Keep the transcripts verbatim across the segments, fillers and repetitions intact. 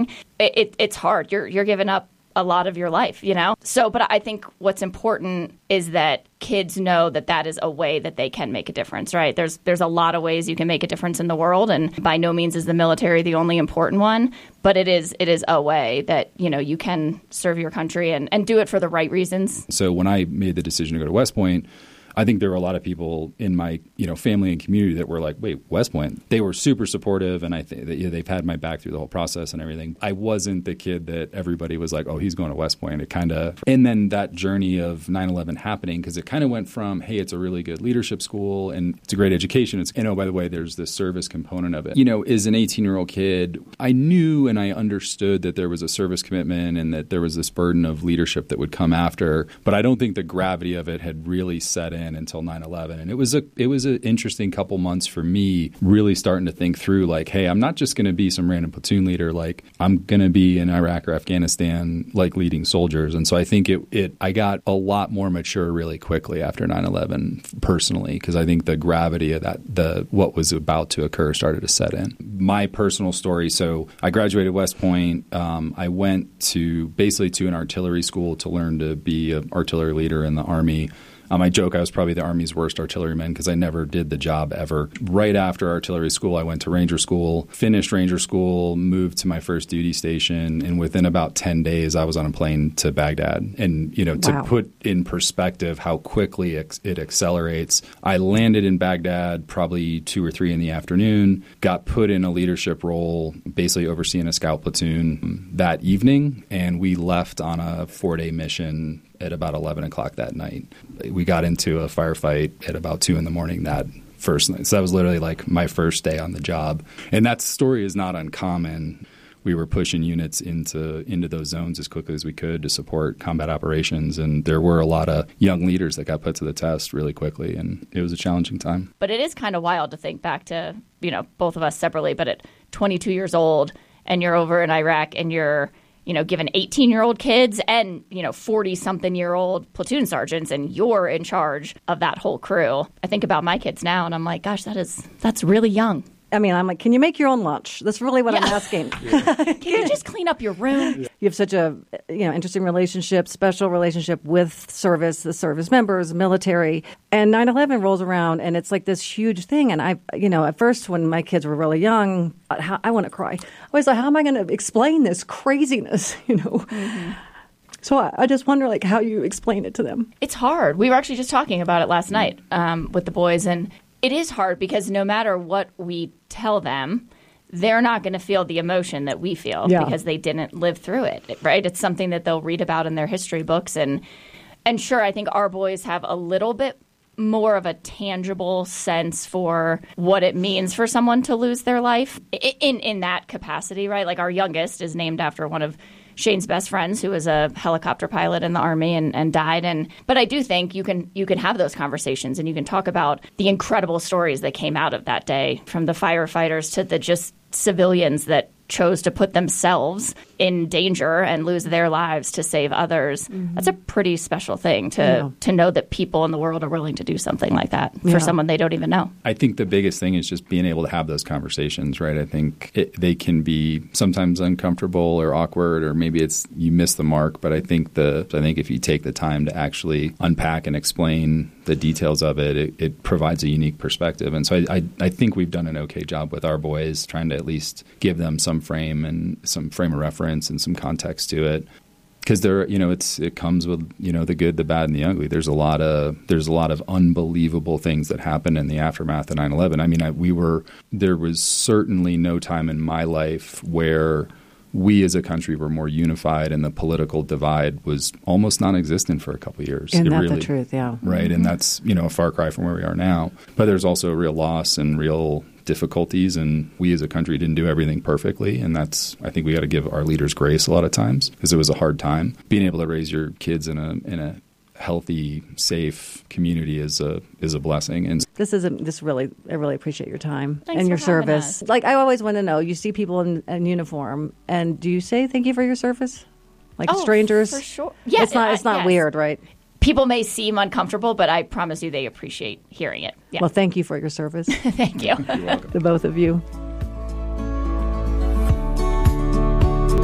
it, it, it's hard. You're you're giving up a lot of your life, you know? So, but I think what's important is that kids know that that is a way that they can make a difference, right? There's there's a lot of ways you can make a difference in the world, and by no means is the military the only important one, but it is it is a way that, you know, you can serve your country and, and do it for the right reasons. So when I made the decision to go to West Point, I think there were a lot of people in my, you know, family and community that were like, wait, West Point? They were super supportive, and I think that, you know, they've had my back through the whole process and everything. I wasn't the kid that everybody was like, oh, he's going to West Point. It kind of, and then that journey of nine eleven happening, because it kind of went from, hey, it's a really good leadership school and it's a great education. It's, and oh, by the way, there's this service component of it. You know, as an eighteen-year-old kid, I knew and I understood that there was a service commitment and that there was this burden of leadership that would come after, but I don't think the gravity of it had really set in until nine eleven. And it was a it was an interesting couple months for me, really starting to think through like, hey, I'm not just going to be some random platoon leader. Like, I'm going to be in Iraq or Afghanistan, like leading soldiers. And so I think it, it I got a lot more mature really quickly after nine eleven personally, because I think the gravity of that, the what was about to occur started to set in. My personal story, so I graduated West Point. Um, I went to basically to an artillery school to learn to be an artillery leader in the Army. Um, I joke I was probably the Army's worst artilleryman because I never did the job ever. Right after artillery school, I went to Ranger School, finished Ranger School, moved to my first duty station, and within about ten days, I was on a plane to Baghdad. And, you know, to Wow. put in perspective how quickly it, it accelerates, I landed in Baghdad probably two or three in the afternoon, got put in a leadership role, basically overseeing a scout platoon that evening, and we left on a four-day mission at about eleven o'clock that night. We got into a firefight at about two in the morning that first night. So that was literally like my first day on the job. And that story is not uncommon. We were pushing units into into those zones as quickly as we could to support combat operations. And there were a lot of young leaders that got put to the test really quickly. And it was a challenging time. But it is kind of wild to think back to, you know, both of us separately, but at twenty-two years old and you're over in Iraq and you're, you know, given eighteen-year-old kids and, you know, forty-something-year-old platoon sergeants, and you're in charge of that whole crew. I think about my kids now, and I'm like, gosh, that is that's really young. I mean, I'm like, can you make your own lunch? That's really what Yeah. I'm asking. Can you just clean up your room? You have such a, you know, interesting relationship, special relationship with service, the service members, military. And nine eleven rolls around, and it's like this huge thing. And I, you know, at first when my kids were really young, I, I want to cry. I was like, how am I going to explain this craziness, you know? Mm-hmm. So I, I just wonder, like, how you explain it to them. It's hard. We were actually just talking about it last night um, with the boys, and it is hard because no matter what we tell them, they're not going to feel the emotion that we feel Yeah. because they didn't live through it, right? It's something that they'll read about in their history books. And, and sure, I think our boys have a little bit more of a tangible sense for what it means for someone to lose their life in, in that capacity, right? Like our youngest is named after one of Shane's best friends, who was a helicopter pilot in the Army and, and died. And but I do think you can you can have those conversations and you can talk about the incredible stories that came out of that day, from the firefighters to the just civilians that chose to put themselves in danger and lose their lives to save others. Mm-hmm. That's a pretty special thing to Yeah. to know that people in the world are willing to do something like that Yeah. for someone they don't even know. I think the biggest thing is just being able to have those conversations, right? I think it, they can be sometimes uncomfortable or awkward, or maybe it's you miss the mark. But I think the I think if you take the time to actually unpack and explain the details of it, it, it provides a unique perspective. And so I, I, I think we've done an okay job with our boys, trying to at least give them some frame and some frame of reference and some context to it. Because there, you know, it's it comes with, you know, the good, the bad, and the ugly. There's a lot of there's a lot of unbelievable things that happened in the aftermath of nine eleven. I mean, I, we were there was certainly no time in my life where we as a country were more unified, and the political divide was almost non-existent for a couple of years. Isn't It that really, the truth? Yeah. right? Mm-hmm. And that's, you know, a far cry from where we are now. But there's also a real loss and real difficulties, and we as a country didn't do everything perfectly. And that's, I think we got to give our leaders grace a lot of times, because it was a hard time. Being able to raise your kids in a in a healthy, safe community is a is a blessing. And This is a, this really, I really appreciate your time Thanks and your for having service. us. Like, I always want to know, you see people in, in uniform, and do you say thank you for your service? Like Oh, strangers? for sure. Yes, It's not, it's uh, not yes. weird, right? People may seem uncomfortable, but I promise you they appreciate hearing it. Yeah. Well, thank you for your service, Thank you. you're welcome. the both of you.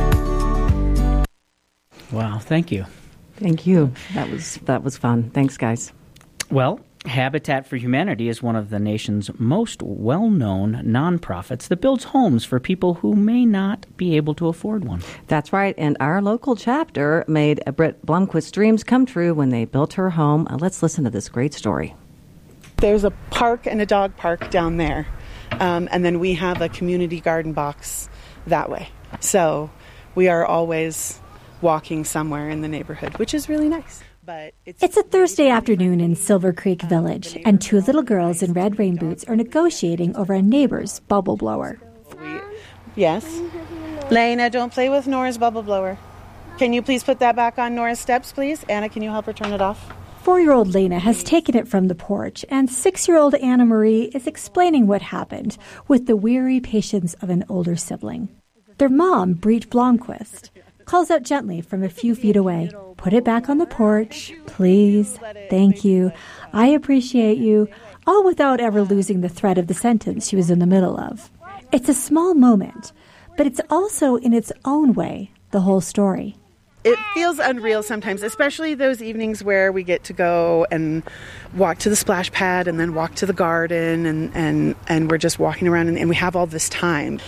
Wow, thank you. Thank you. That was that was fun. Thanks, guys. Well, Habitat for Humanity is one of the nation's most well-known nonprofits that builds homes for people who may not be able to afford one. That's right. And our local chapter made Britt Blomquist's dreams come true when they built her home. Uh, let's listen to this great story. There's a park and a dog park down there. Um, and then we have a community garden box that way. So we are always walking somewhere in the neighborhood, which is really nice. But it's, it's a Thursday afternoon in Silver Creek Village, and two little girls in red rain boots are negotiating over a neighbor's bubble blower. We, yes? Lena, don't play with Nora's bubble blower. Can you please put that back on Nora's steps, please? Anna, can you help her turn it off? Four-year-old Lena has taken it from the porch, and six-year-old Anna Marie is explaining what happened with the weary patience of an older sibling. Their mom, Britt Blomquist, calls out gently from a few feet away, "Put it back on the porch, please. Thank you. I appreciate you," all without ever losing the thread of the sentence she was in the middle of. It's a small moment, but it's also, in its own way, the whole story. It feels unreal sometimes, especially those evenings where we get to go and walk to the splash pad and then walk to the garden and, and, and we're just walking around and, and we have all this time.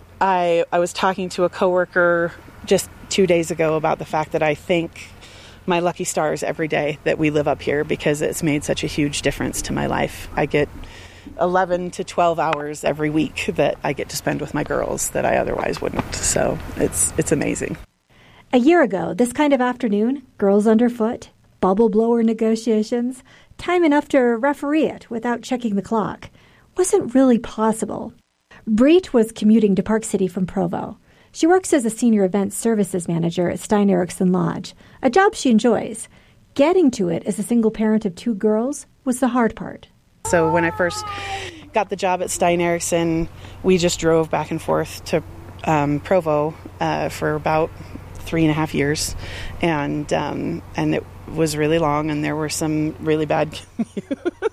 I I was talking to a coworker just two days ago about the fact that I thank my lucky stars every day that we live up here because it's made such a huge difference to my life. I get eleven to twelve hours every week that I get to spend with my girls that I otherwise wouldn't. So it's it's amazing. A year ago, this kind of afternoon, girls underfoot, bubble blower negotiations, time enough to referee it without checking the clock, wasn't really possible. Britt was commuting to Park City from Provo. She works as a senior events services manager at Stein Eriksen Lodge, a job she enjoys. Getting to it as a single parent of two girls was the hard part. So when I first got the job at Stein Eriksen, we just drove back and forth to um, Provo uh, for about three and a half years, and um, and it was really long, and there were some really bad commutes.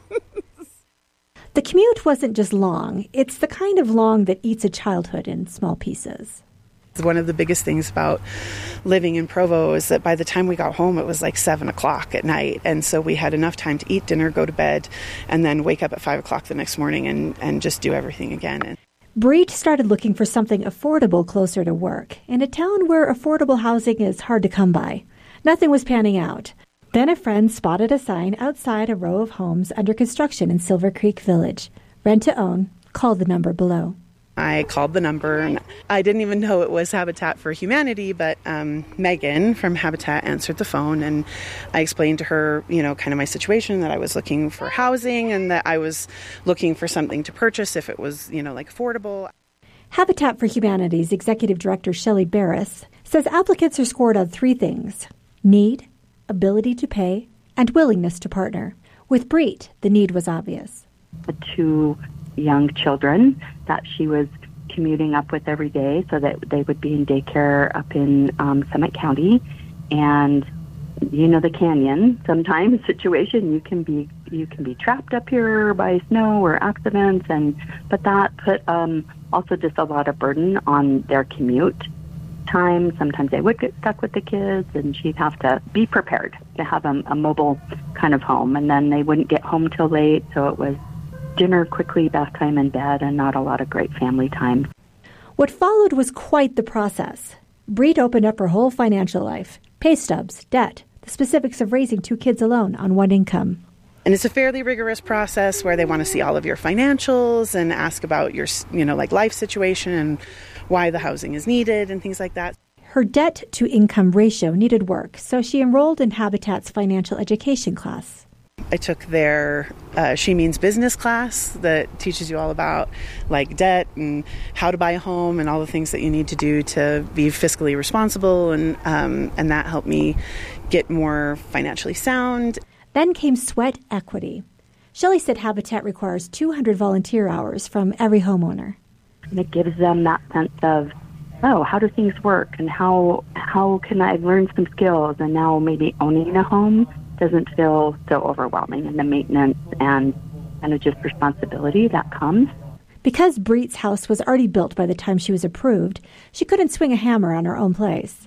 The commute wasn't just long; it's the kind of long that eats a childhood in small pieces. One of the biggest things about living in Provo is that by the time we got home, it was like seven o'clock at night, and so we had enough time to eat dinner, go to bed, and then wake up at five o'clock the next morning and, and just do everything again. Britt started looking for something affordable closer to work, in a town where affordable housing is hard to come by. Nothing was panning out. Then a friend spotted a sign outside a row of homes under construction in Silver Creek Village. Rent to own. Call the number below. I called the number, and I didn't even know it was Habitat for Humanity, but um, Megan from Habitat answered the phone, and I explained to her, you know, kind of my situation, that I was looking for housing and that I was looking for something to purchase if it was, you know, like affordable. Habitat for Humanity's executive director, Shelley Barris, says applicants are scored on three things: need, ability to pay, and willingness to partner. With Britt, the need was obvious. The two young children that she was commuting up with every day so that they would be in daycare up in um, Summit County. And you know, the canyon sometimes situation, you can be you can be trapped up here by snow or accidents, and but that put um, also just a lot of burden on their commute time. Sometimes they would get stuck with the kids, and she'd have to be prepared to have a, a mobile kind of home, and then they wouldn't get home till late, so it was dinner quickly, bath time in bed, and not a lot of great family time. What followed was quite the process. Britt opened up her whole financial life: pay stubs, debt, the specifics of raising two kids alone on one income. And it's a fairly rigorous process where they want to see all of your financials and ask about your, you know, like life situation and why the housing is needed and things like that. Her debt-to-income ratio needed work, so she enrolled in Habitat's financial education class. I took their uh, She Means Business class that teaches you all about like debt and how to buy a home and all the things that you need to do to be fiscally responsible, and um, and that helped me get more financially sound. Then came sweat equity. Shelley said Habitat requires two hundred volunteer hours from every homeowner. And it gives them that sense of, oh, how do things work, and how how can I learn some skills, and now maybe owning a home doesn't feel so overwhelming, and the maintenance and kind of just responsibility that comes. Because Britt's house was already built by the time she was approved, she couldn't swing a hammer on her own place.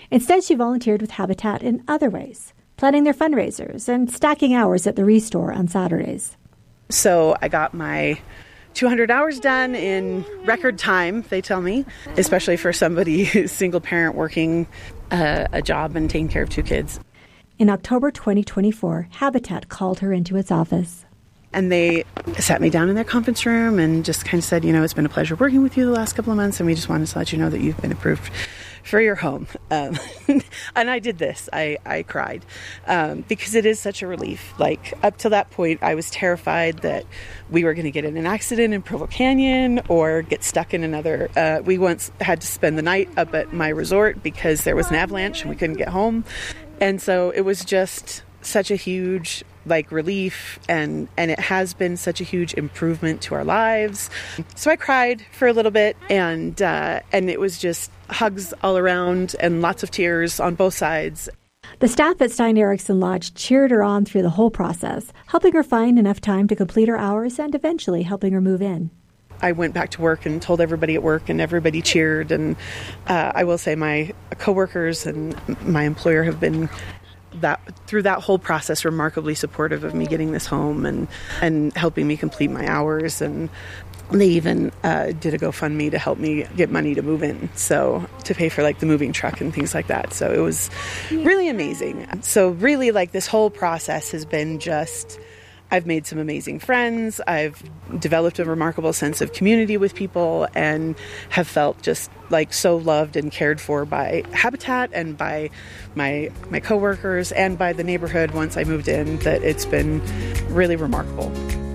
Instead, she volunteered with Habitat in other ways, planning their fundraisers and stacking hours at the Restore on Saturdays. So I got my two hundred hours done in record time, they tell me, especially for somebody who's single parent working uh, a job and taking care of two kids. In October twenty twenty-four, Habitat called her into its office. And they sat me down in their conference room and just kind of said, you know, it's been a pleasure working with you the last couple of months, and we just wanted to let you know that you've been approved for your home. Um, and I did this. I, I cried um, because it is such a relief. Like, up to that point, I was terrified that we were going to get in an accident in Provo Canyon or get stuck in another. Uh, we once had to spend the night up at my resort because there was an avalanche and we couldn't get home. And so it was just such a huge like relief, and and it has been such a huge improvement to our lives. So I cried for a little bit, and uh, and it was just hugs all around and lots of tears on both sides. The staff at Stein Eriksen Lodge cheered her on through the whole process, helping her find enough time to complete her hours and eventually helping her move in. I went back to work and told everybody at work, and everybody cheered. And uh, I will say my coworkers and my employer have been that through that whole process remarkably supportive of me getting this home and and helping me complete my hours. And they even uh, did a GoFundMe to help me get money to move in, so to pay for like the moving truck and things like that. So it was really amazing. So really, like, this whole process has been just, I've made some amazing friends. I've developed a remarkable sense of community with people and have felt just like so loved and cared for by Habitat and by my my coworkers and by the neighborhood once I moved in, that it's been really remarkable.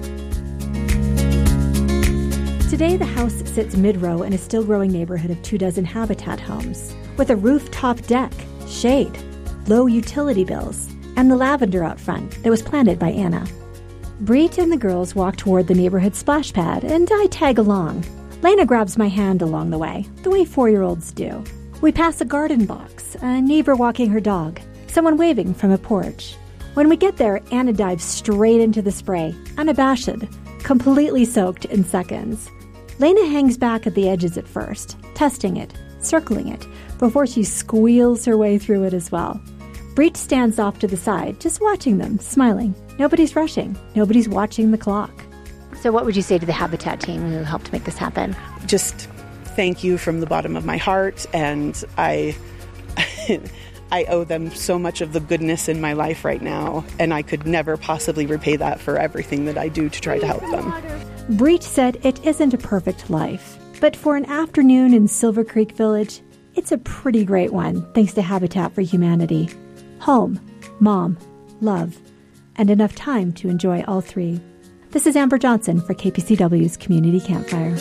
Today, the house sits mid-row in a still-growing neighborhood of two dozen Habitat homes with a rooftop deck, shade, low utility bills, and the lavender out front that was planted by Anna. Breet and the girls walk toward the neighborhood splash pad, and I tag along. Lena grabs my hand along the way, the way four-year-olds do. We pass a garden box, a neighbor walking her dog, someone waving from a porch. When we get there, Anna dives straight into the spray, unabashed, completely soaked in seconds. Lena hangs back at the edges at first, testing it, circling it, before she squeals her way through it as well. Breet stands off to the side, just watching them, smiling. Nobody's rushing. Nobody's watching the clock. So what would you say to the Habitat team who helped make this happen? Just thank you from the bottom of my heart, and I I owe them so much of the goodness in my life right now, and I could never possibly repay that for everything that I do to try to help them. Breet said it isn't a perfect life, but for an afternoon in Silver Creek Village, it's a pretty great one, thanks to Habitat for Humanity. Home, mom, love, and enough time to enjoy all three. This is Amber Johnson for K P C W's Community Campfire.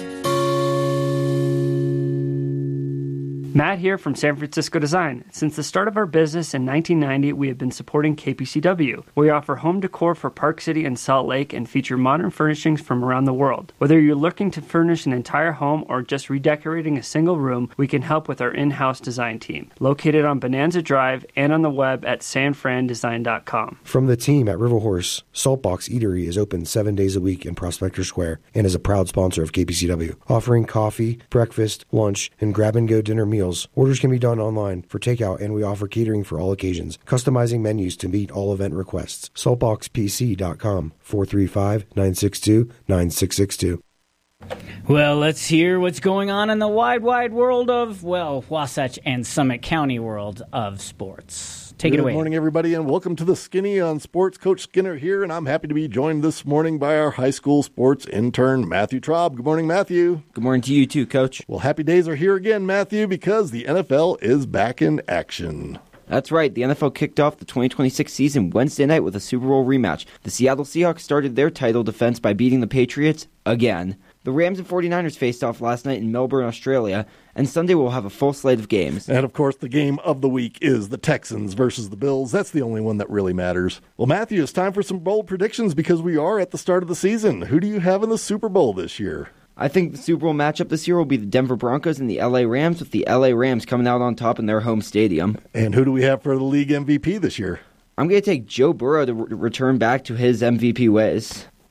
Matt here from San Francisco Design. Since the start of our business in nineteen ninety, we have been supporting K P C W. We offer home decor for Park City and Salt Lake and feature modern furnishings from around the world. Whether you're looking to furnish an entire home or just redecorating a single room, we can help with our in-house design team. Located on Bonanza Drive and on the web at san fran design dot com. From the team at River Horse, Saltbox Eatery is open seven days a week in Prospector Square and is a proud sponsor of K P C W, offering coffee, breakfast, lunch, and grab-and-go dinner meals. Orders can be done online for takeout, and we offer catering for all occasions, customizing menus to meet all event requests. saltbox p c dot com, four three five, nine six two, nine six six two. Well, let's hear what's going on in the wide, wide world of, well, Wasatch and Summit County world of sports. Take Good it away. Good morning, everybody, and welcome to the Skinny on Sports. Coach Skinner here, and I'm happy to be joined this morning by our high school sports intern, Matthew Traub. Good morning, Matthew. Good morning to you too, Coach. Well, happy days are here again, Matthew, because the N F L is back in action. That's right. The N F L kicked off the twenty twenty-six season Wednesday night with a Super Bowl rematch. The Seattle Seahawks started their title defense by beating the Patriots again. The Rams and forty-niners faced off last night in Melbourne, Australia, and Sunday we'll have a full slate of games. And, of course, the game of the week is the Texans versus the Bills. That's the only one that really matters. Well, Matthew, it's time for some bold predictions because we are at the start of the season. Who do you have in the Super Bowl this year? I think the Super Bowl matchup this year will be the Denver Broncos and the L A Rams, with the L A Rams coming out on top in their home stadium. And who do we have for the league M V P this year? I'm going to take Joe Burrow to re- return back to his M V P ways.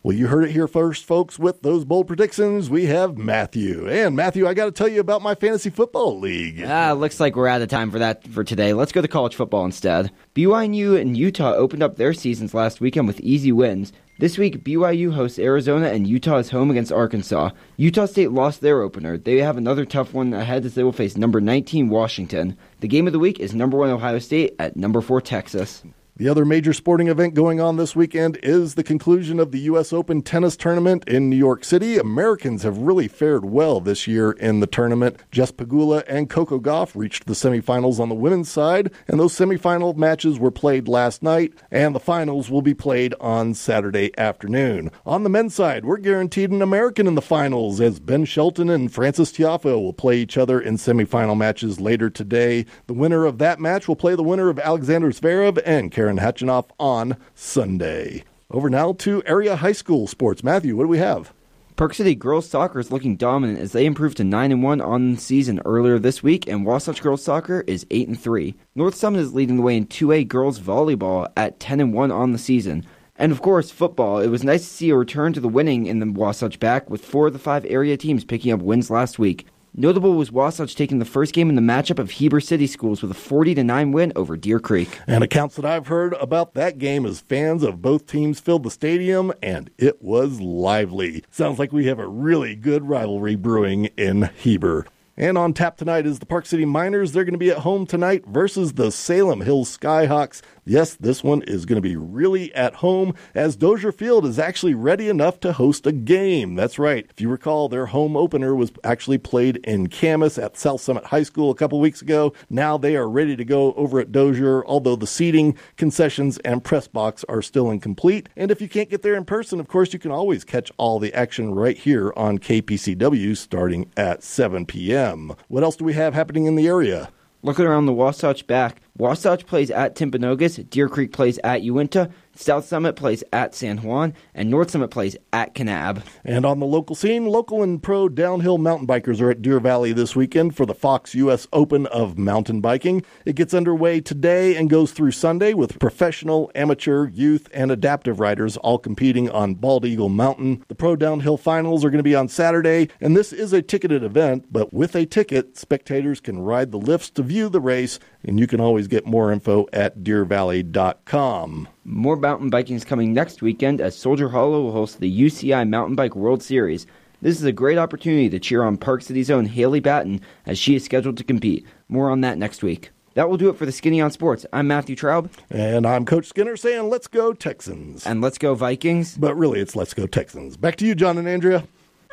Well, you heard it here first, folks. With those bold predictions, we have Matthew. And Matthew, I got to tell you about my fantasy football league. Ah, looks like we're out of time for that for today. Let's go to college football instead. B Y U and Utah opened up their seasons last weekend with easy wins. This week, B Y U hosts Arizona and Utah is home against Arkansas. Utah State lost their opener. They have another tough one ahead as they will face number nineteen Washington. The game of the week is number one Ohio State at number four Texas. The other major sporting event going on this weekend is the conclusion of the U S Open tennis tournament in New York City. Americans have really fared well this year in the tournament. Jess Pegula and Coco Gauff reached the semifinals on the women's side, and those semifinal matches were played last night, and the finals will be played on Saturday afternoon. On the men's side, we're guaranteed an American in the finals as Ben Shelton and Francis Tiafoe will play each other in semifinal matches later today. The winner of that match will play the winner of Alexander Zverev and Karen Khachanov on Sunday. Over now to area high school sports. Matthew, what do we have? Park City girls soccer is looking dominant as they improved to nine and one on the season earlier this week, and Wasatch girls soccer is eight and three. North Summit is leading the way in two A girls volleyball at ten and one on the season. And of course, football. It was nice to see a return to the winning in the Wasatch back, with four of the five area teams picking up wins last week. Notable was Wasatch taking the first game in the matchup of Heber City Schools with a forty to nine win over Deer Creek. And accounts that I've heard about that game as fans of both teams filled the stadium, and it was lively. Sounds like we have a really good rivalry brewing in Heber. And on tap tonight is the Park City Miners. They're going to be at home tonight versus the Salem Hills Skyhawks. Yes, this one is going to be really at home, as Dozier Field is actually ready enough to host a game. That's right. If you recall, their home opener was actually played in Camas at South Summit High School a couple weeks ago. Now they are ready to go over at Dozier, although the seating, concessions, and press box are still incomplete. And if you can't get there in person, of course, you can always catch all the action right here on K P C W starting at seven p.m. What else do we have happening in the area? Looking around the Wasatch back, Wasatch plays at Timpanogos, Deer Creek plays at Uinta, South Summit plays at San Juan, and North Summit plays at Kanab. And on the local scene, local and pro downhill mountain bikers are at Deer Valley this weekend for the Fox U S Open of mountain biking. It gets underway today and goes through Sunday with professional, amateur, youth, and adaptive riders all competing on Bald Eagle Mountain. The pro downhill finals are going to be on Saturday, and this is a ticketed event, but with a ticket, spectators can ride the lifts to view the race, and you can always get more info at deer valley dot com. More mountain biking is coming next weekend as Soldier Hollow will host the U C I Mountain Bike World Series. This is a great opportunity to cheer on Park City's own Haley Batten as she is scheduled to compete. More on that next week. That will do it for the Skinny on Sports. I'm Matthew Traub. And I'm Coach Skinner saying let's go Texans. And let's go Vikings. But really, it's let's go Texans. Back to you, John and Andrea.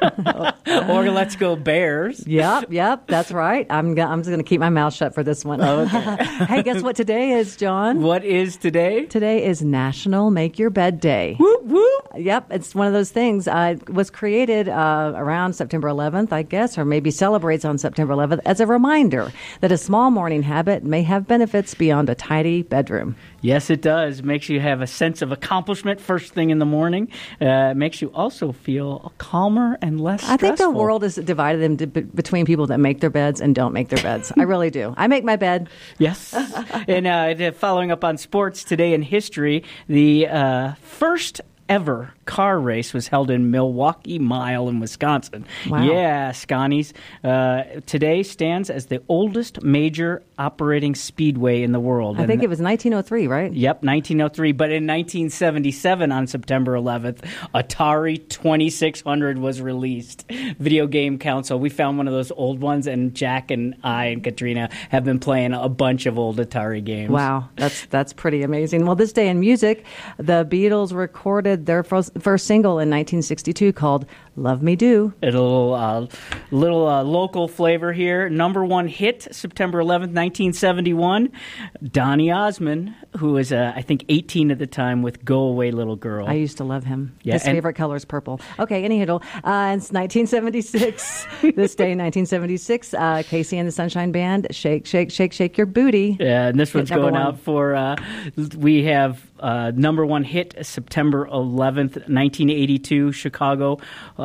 Or let's go Bears. Yep, yep, that's right. I'm go- I'm just going to keep my mouth shut for this one. Okay. Hey, guess what today is, John? What is today? Today is National Make Your Bed Day. Whoop, whoop. Yep, it's one of those things. Uh, it was created uh, around September eleventh, I guess, or maybe celebrates on September eleventh as a reminder that a small morning habit may have benefits beyond a tidy bedroom. Yes, it does. Makes you have a sense of accomplishment first thing in the morning. Uh, makes you also feel calmer and less stressful. I think the world is divided into, b- between people that make their beds and don't make their beds. I really do. I make my bed. Yes. And uh, following up on sports, today in history, the uh, first ever car race was held in Milwaukee Mile in Wisconsin. Wow. Yeah, Scotties. Uh, today stands as the oldest major operating speedway in the world. I and think it was nineteen oh three, right? Yep, nineteen oh three. But in nineteen seventy-seven, on September eleventh, Atari twenty-six hundred was released. Video Game Council. We found one of those old ones, and Jack and I and Katrina have been playing a bunch of old Atari games. Wow, that's that's pretty amazing. Well, this day in music, the Beatles recorded their first, first single in nineteen sixty-two called Love Me Do. A little, uh, little uh, local flavor here. Number one hit, September eleventh, nineteen seventy-one. Donny Osmond, who was, uh, I think, eighteen at the time with Go Away Little Girl. I used to love him. Yeah, His and- favorite color is purple. Okay, any hiddle. Uh, it's nineteen seventy-six. This day in nineteen seventy-six, uh, Casey and the Sunshine Band, Shake, Shake, Shake, Shake Your Booty. Yeah, and this one's Hit number going one. out for, uh, we have uh, number one hit, September eleventh, nineteen eighty-two, Chicago. Uh,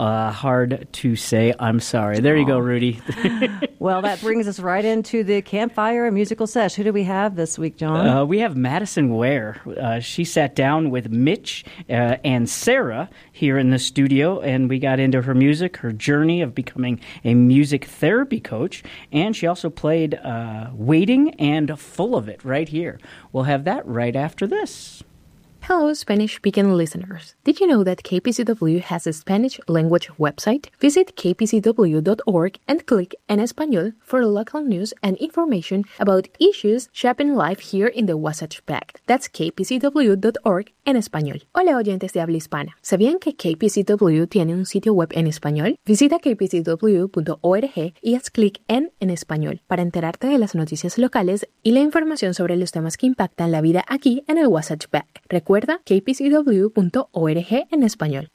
Uh, hard to say I'm sorry. There you go, Rudy. Well, that brings us right into the campfire musical sesh. Who do we have this week, John? Uh, we have Madison Ware. Uh, she sat down with Mitch uh, and Sarah here in the studio, and we got into her music, her journey of becoming a music therapy coach, and she also played uh, Waiting and Full of It right here. We'll have that right after this. Hello, Spanish-speaking listeners. Did you know that K P C W has a Spanish language website? Visit k p c w dot org and click En Español for local news and information about issues shaping life here in the Wasatch Back. That's k p c w dot org en español. Hola, oyentes de habla hispana. ¿Sabían que K P C W tiene un sitio web en español? Visita k p c w punto org y haz clic en En Español para enterarte de las noticias locales y la información sobre los temas que impactan la vida aquí en el Wasatch Back. Recuerda k p c w punto org en español.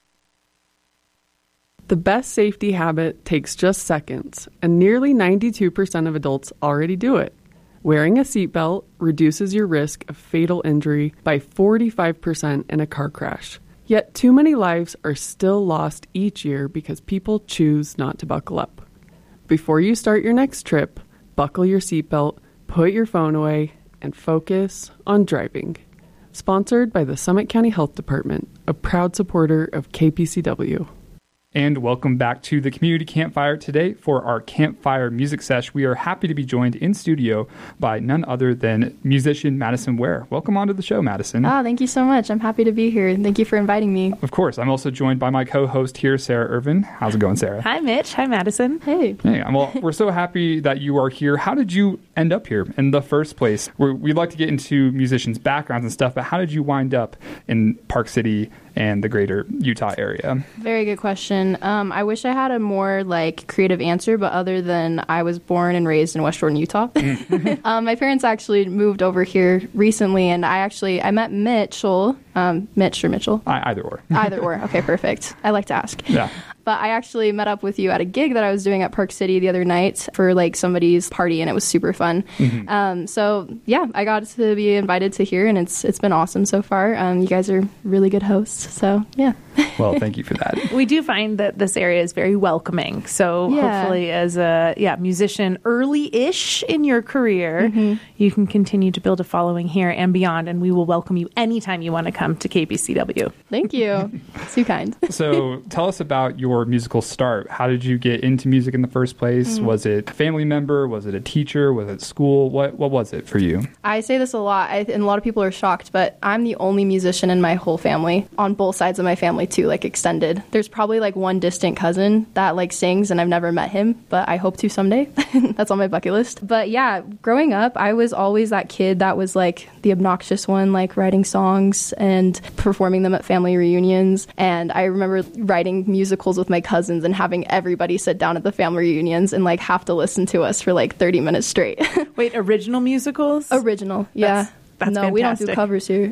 The best safety habit takes just seconds, and nearly ninety-two percent of adults already do it. Wearing a seatbelt reduces your risk of fatal injury by forty-five percent in a car crash. Yet too many lives are still lost each year because people choose not to buckle up. Before you start your next trip, buckle your seatbelt, put your phone away, and focus on driving. Sponsored by the Summit County Health Department, a proud supporter of K P C W. And welcome back to the Community Campfire today for our Campfire Music Sesh. We are happy to be joined in studio by none other than musician Madison Ware. Welcome onto the show, Madison. Oh, thank you so much. I'm happy to be here. Thank you for inviting me. Of course. I'm also joined by my co-host here, Sarah Irvin. How's it going, Sarah? Hi, Mitch. Hi, Madison. Hey. Hey, well, we're so happy that you are here. How did you end up here in the first place? We're, we'd like to get into musicians' backgrounds and stuff, but how did you wind up in Park City and the greater Utah area? Very good question. Um, I wish I had a more like creative answer, but other than I was born and raised in West Jordan, Utah. um, my parents actually moved over here recently, and I actually I met Mitchell, um, Mitch or Mitchell, I, either or, either or. Okay, perfect. I like to ask. Yeah. But I actually met up with you at a gig that I was doing at Park City the other night for like somebody's party, and it was super fun. Mm-hmm. Um, so yeah, I got to be invited to here, and it's it's been awesome so far. Um, you guys are really good hosts, so yeah. Well, thank you for that. We do find that this area is very welcoming. So yeah. hopefully as a yeah musician early-ish in your career, mm-hmm. you can continue to build a following here and beyond, and we will welcome you anytime you want to come to K P C W. Thank you. Too kind. So tell us about your musical start. How did you get into music in the first place? Mm-hmm. Was it a family member? Was it a teacher? Was it school? What what was it for you? I say this a lot, I, and a lot of people are shocked, but I'm the only musician in my whole family, on both sides of my family too, like extended. There's probably like one distant cousin that like sings, and I've never met him, but I hope to someday. That's on my bucket list. But yeah, growing up, I was always that kid that was like the obnoxious one, like writing songs and performing them at family reunions. And I remember writing musicals with my cousins and having everybody sit down at the family reunions and like have to listen to us for like thirty minutes straight. Wait, original musicals? Original, yeah. That's, that's no, fantastic. We don't do covers here.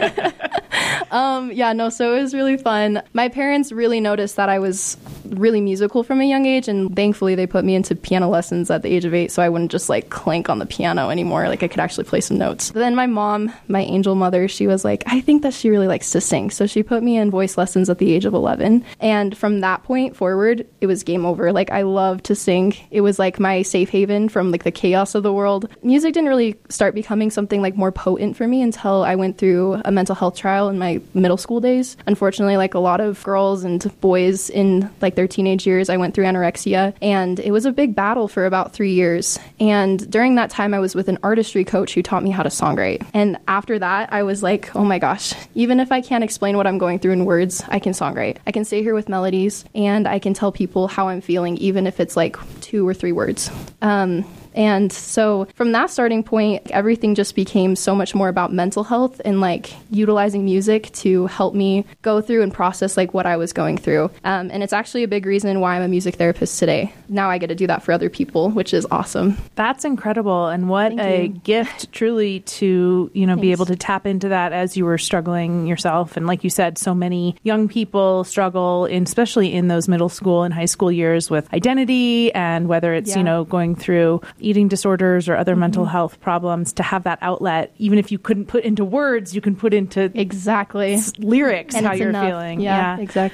Um, yeah, no, so it was really fun. My parents really noticed that I was really musical from a young age, and thankfully they put me into piano lessons at the age of eight, so I wouldn't just like clank on the piano anymore. Like I could actually play some notes. But then my mom, my angel mother, she was like, I think that she really likes to sing. So she put me in voice lessons at the age of eleven. And from that point forward, it was game over. Like I loved to sing. It was like my safe haven from like the chaos of the world. Music didn't really start becoming something like more potent for me until I went through a mental health trial in my middle school days. Unfortunately, like a lot of girls and boys in like their teenage years, I went through anorexia, and it was a big battle for about three years. And during that time, I was with an artistry coach who taught me how to songwrite. And after that, I was like, oh my gosh, even if I can't explain what I'm going through in words, I can songwrite. I can stay here with melodies, and I can tell people how I'm feeling, even if it's like two or three words. Um, And so from that starting point, everything just became so much more about mental health and like utilizing music to help me go through and process like what I was going through. Um, and it's actually a big reason why I'm a music therapist today. Now I get to do that for other people, which is awesome. That's incredible. And what Thank a you. gift truly to, you know, Thanks. be able to tap into that as you were struggling yourself. And like you said, so many young people struggle, in, especially in those middle school and high school years, with identity, and whether it's, Yeah. you know, going through eating disorders or other Mm-hmm. mental health problems, to have that outlet, even if you couldn't put into words, you can put into exactly s- lyrics And how it's you're enough. feeling. Yeah, exactly.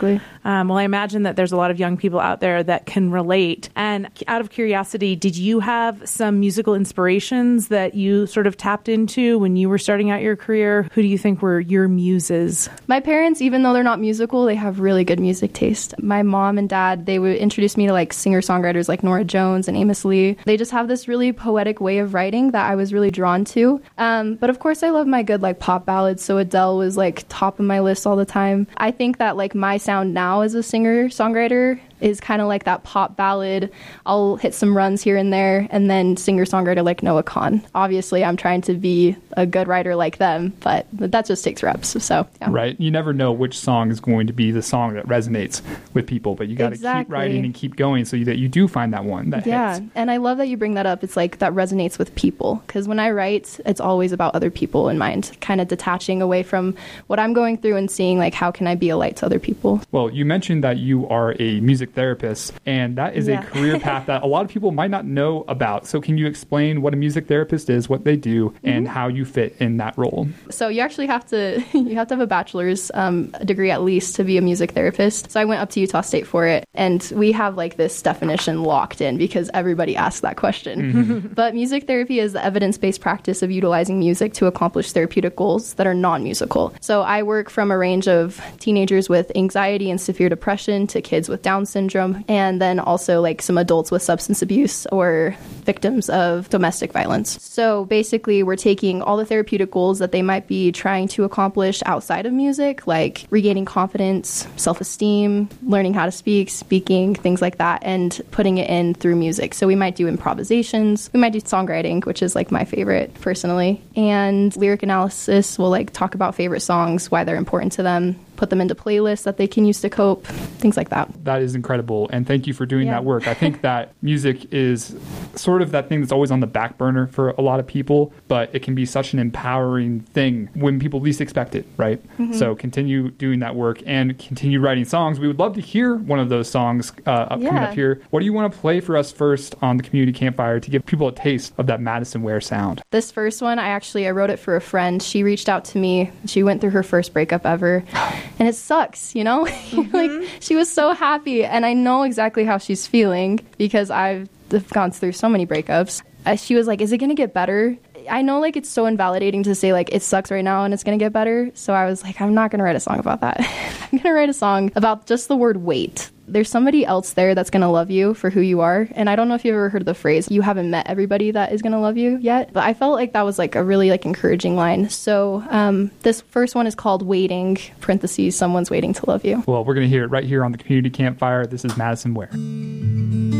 Um, well, I imagine that there's a lot of young people out there that can relate. And out of curiosity, did you have some musical inspirations that you sort of tapped into when you were starting out your career? Who do you think were your muses? My parents, even though they're not musical, they have really good music taste. My mom and dad, they would introduce me to like singer-songwriters like Nora Jones and Amos Lee. They just have this really poetic way of writing that I was really drawn to. Um, but of course, I love my good like pop ballads. So Adele was like top of my list all the time. I think that like my sound now as a singer-songwriter is kind of like that pop ballad. I'll hit some runs here and there, and then singer-songwriter like Noah Kahan. Obviously, I'm trying to be a good writer like them, but that just takes reps. So, yeah. Right. You never know which song is going to be the song that resonates with people, but you got to Exactly. keep writing and keep going so that you do find that one that Yeah, hits. and I love that you bring that up. It's like that resonates with people, because when I write, it's always about other people in mind, kind of detaching away from what I'm going through and seeing like how can I be a light to other people. Well, you mentioned that you are a music therapist, and that is Yeah. a career path that a lot of people might not know about. So can you explain what a music therapist is, what they do, and how you fit in that role? So you actually have to you have to have a bachelor's um, degree at least to be a music therapist. So I went up to Utah State for it, and we have like this definition locked in because everybody asks that question. Mhm. But music therapy is the evidence-based practice of utilizing music to accomplish therapeutic goals that are non-musical. So I work from a range of teenagers with anxiety and severe depression to kids with Down syndrome, and then also like some adults with substance abuse or victims of domestic violence. So basically, we're taking all the therapeutic goals that they might be trying to accomplish outside of music, like regaining confidence, self-esteem, learning how to speak, speaking, things like that, and putting it in through music. So we might do improvisations, we might do songwriting, which is like my favorite personally, and lyric analysis. We'll like talk about favorite songs, why they're important to them, put them into playlists that they can use to cope, things like that. That is incredible, and thank you for doing Yeah. that work. I think that music is sort of that thing that's always on the back burner for a lot of people, but it can be such an empowering thing when people least expect it, right? Mhm. So continue doing that work and continue writing songs. We would love to hear one of those songs uh, up, coming Yeah. up here. What do you want to play for us first on the Community Campfire to give people a taste of that Madison Ware sound? This first one, I actually I wrote it for a friend. She reached out to me. She went through her first breakup ever, and it sucks, you know? Like, she was so happy, and I know exactly how she's feeling because I've gone through so many breakups. Uh, she was like, is it going to get better? I know, like, it's so invalidating to say, like, it sucks right now and it's going to get better. So I was like, I'm not going to write a song about that. I'm going to write a song about just the word wait. There's somebody else there that's going to love you for who you are. And I don't know if you've ever heard the phrase, you haven't met everybody that is going to love you yet. But I felt like that was like a really like encouraging line. So um, this first one is called Waiting, parentheses, someone's waiting to love you. Well, we're going to hear it right here on the Community Campfire. This is Madison Ware.